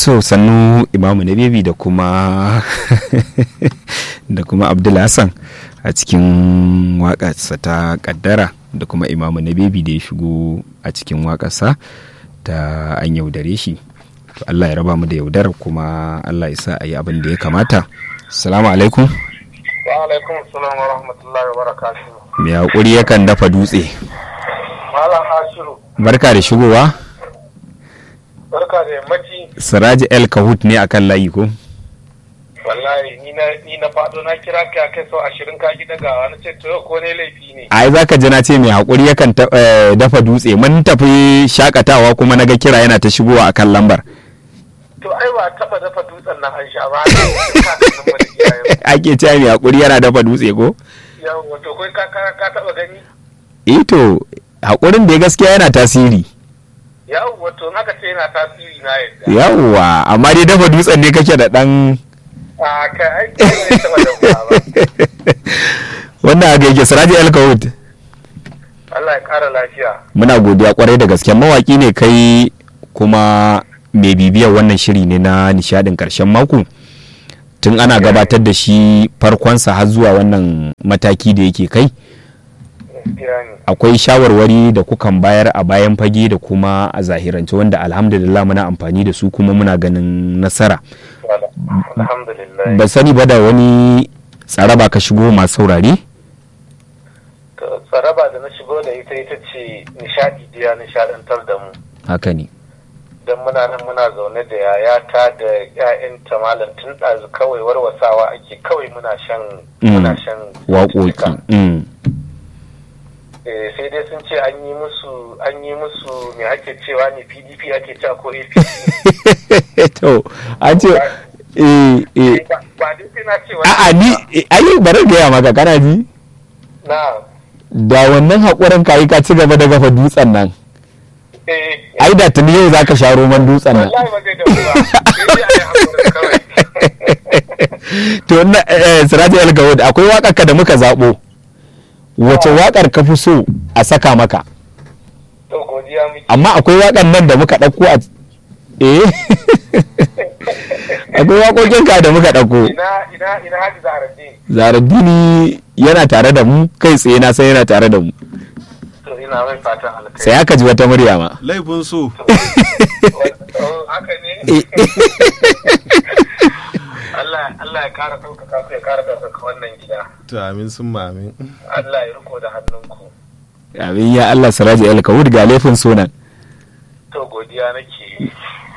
so sannu Imamu na bebi da kuma da kuma Abdul Hassan a cikin waƙarsa ta kaddara, da kuma Imamu na bebi da ya shigo a cikin waƙarsa ta an yaudare shi. To Allah ya raba mu da yaudar, kuma Allah ya sa a yi abin da ya kamata. Assalamu alaikum. Wa alaikum assalam wa rahmatullahi wa barakatuh. Mai haƙuri yakan dafa dutse. Malam Hashiru. Barka da shigowa. Barka da yammaci. Siraji El Kahut ne akan layi ko? Wallahi ni na fado na kira ka kai sau 20 ka ki daga wani ce to ko ne laifi ne. Ai zaka ji na ce mai haƙuri yakan dafa dutse. Mun tafi shakatawa kuma naga kira yana ta shigowa akan lambar. To ai ba taba dafa dutsen nan an sha ba. Ake cewa mai haƙuri yana dafa dutse ko? Yawwa to kai ka taba gani? To haƙurin da gaskiya yana tasiri. Yawwa to naka ce yana tasiri na yadda. Yawwa amma dai dafa dutsen ne kake da ɗan. A kai aiki ne taba dafa ba. Wannan haka yake. Siraji El Kahut. Allah ya kara lafiya. Muna godiya kwarai da gaske. Mawaki ne kai kuma mai bibiyar wannan shiri ne na nishadin karshen mako. Tun ana gabatar da shi farkonsa har zuwa wannan mataki da yake kai. Akwai shawarwari da kukan bayar a bayan fage da kuma a zahirance, wanda alhamdulillah muna amfani da su kuma muna ganin nasara. Ba sani ba da wani tsaraba ka shigo masu saurare? Tsaraba da na shigo da ita ce nishadi da nishadantar da mu. Haka ne. Don muna nan muna zaune da yayata da 'ya'yanta malam tun ɗazu kawai warwasawa ake, kawai muna shan waƙoƙi. Sai dai sun ce an yi musu me ake cewa ne, PDP ake cewa ko APC. To an ce ba dai sai na ce a'a ni ayi bari gaya maka, kana ji na da wannan haƙurin kayi ka ci gaba da gafa dutsen nan, ai da tuni yau zaka sha roman dutsen nan. wallahi ba zai da ba sai ai haƙurin kawai. To Siraji El Kahut, akwai waƙar ka da muka zaɓo, wace waƙar ka fi so a saka maka? To godiya miki. Amma akwai waƙar nan da muka ɗauko a akwai waƙoƙin ka da muka ɗauko. Ina Haji Zaharaddini. Zaharaddini yana tare da mu kai tsaye, na san yana tare da mu. To ina mai fatan alkai. Sai aka ji wata murya ma. Laifin so. Haka ne. Allah ya kara ɗaukaka ku, ya kara ɗaukaka wannan gida. To amin sun amin. Allah ya riko da hannunku. Amin ya Allah. Siraji El Kahut, ga laifin sunan. To godiya nake.